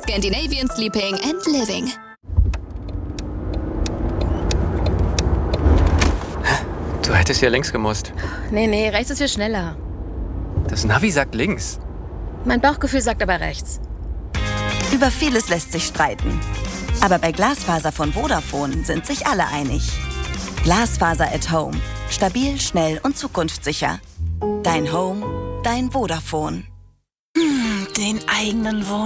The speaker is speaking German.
Scandinavian Sleeping and Living. Du hättest ja links gemusst. Nee, rechts ist viel schneller. Das Navi sagt links. Mein Bauchgefühl sagt aber rechts. Über vieles lässt sich streiten. Aber bei Glasfaser von Vodafone sind sich alle einig. Glasfaser at Home. Stabil, schnell und zukunftssicher. Dein Home, dein Vodafone. Den eigenen Wohnsitz.